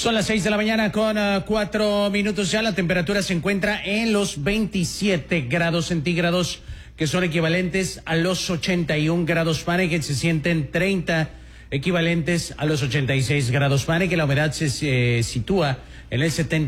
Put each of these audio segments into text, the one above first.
Son las 6 de la mañana con 4 minutos ya. La temperatura se encuentra en los 27 grados centígrados, que son equivalentes a los 81 grados Fahrenheit. Se sienten 30 equivalentes a los 86 grados Fahrenheit. La humedad se sitúa en el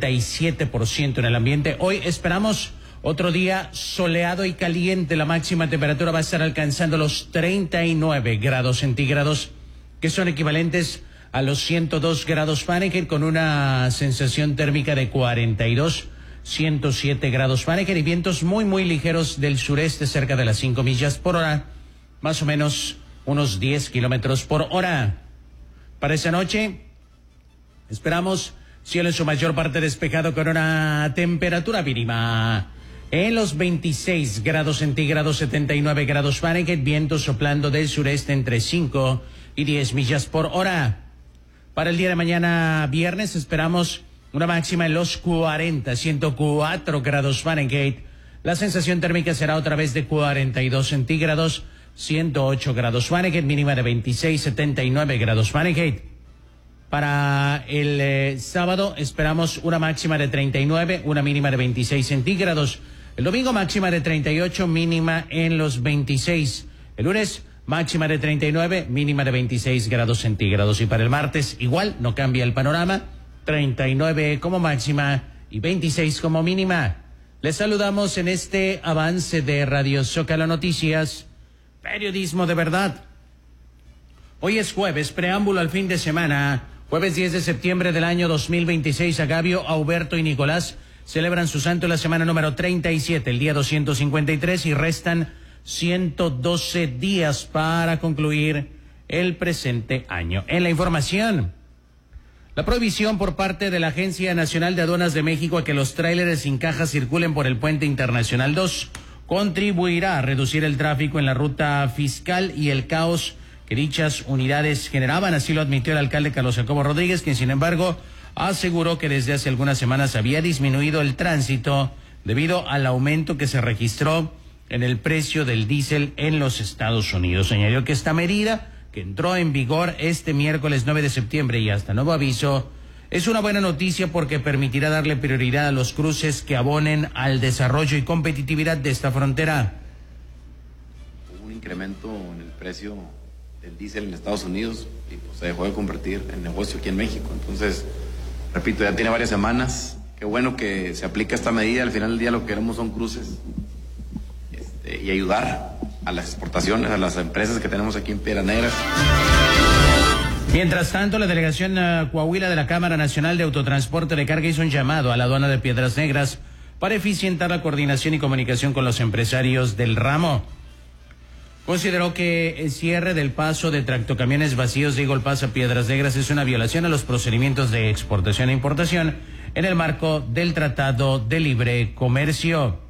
77% en el ambiente. Hoy esperamos otro día soleado y caliente. La máxima temperatura va a estar alcanzando los 39 grados centígrados, que son equivalentes a los 102 grados Fahrenheit, con una sensación térmica de 42, 107 grados Fahrenheit y vientos muy ligeros del sureste cerca de las 5 millas por hora, más o menos unos 10 kilómetros por hora. Para esa noche esperamos cielo en su mayor parte despejado con una temperatura mínima en los 26 grados centígrados, 79 grados Fahrenheit, vientos soplando del sureste entre 5 y 10 millas por hora. Para el día de mañana viernes esperamos una máxima en los 104 grados Fahrenheit. La sensación térmica será otra vez de 42 centígrados, 108 grados Fahrenheit, mínima de 26, 79 grados Fahrenheit. Para el sábado esperamos una máxima de 39, una mínima de 26 centígrados. El domingo máxima de 38, mínima en los 26. El lunes máxima de 39, mínima de 26 grados centígrados. Y para el martes igual, no cambia el panorama, 39 como máxima y 26 como mínima. Les saludamos en este avance de Radio Zócalo Noticias, periodismo de verdad. Hoy es jueves, preámbulo al fin de semana. Jueves 10 de septiembre del año 2026, Agavio, Auberto y Nicolás celebran su santo en la semana número 37, el día 253, y restan 112 días para concluir el presente año. En la información, la prohibición por parte de la Agencia Nacional de Aduanas de México a que los tráileres sin caja circulen por el Puente Internacional 2 contribuirá a reducir el tráfico en la ruta fiscal y el caos que dichas unidades generaban. Así lo admitió el alcalde Carlos Jacobo Rodríguez, quien sin embargo aseguró que desde hace algunas semanas había disminuido el tránsito debido al aumento que se registró en el precio del diésel en los Estados Unidos. Añadió que esta medida, que entró en vigor este miércoles 9 de septiembre y hasta nuevo aviso, es una buena noticia porque permitirá darle prioridad a los cruces que abonen al desarrollo y competitividad de esta frontera. Hubo un incremento en el precio del diésel en Estados Unidos y pues, se dejó de convertir en negocio aquí en México. Entonces, repito, ya tiene varias semanas. Qué bueno que se aplica esta medida. Al final del día lo que queremos son cruces y ayudar a las exportaciones, a las empresas que tenemos aquí en Piedras Negras. Mientras tanto, la delegación Coahuila de la Cámara Nacional de Autotransporte de Carga hizo un llamado a la aduana de Piedras Negras para eficientar la coordinación y comunicación con los empresarios del ramo. Consideró que el cierre del paso de tractocamiones vacíos de Eagle Pass a Piedras Negras es una violación a los procedimientos de exportación e importación en el marco del Tratado de Libre Comercio.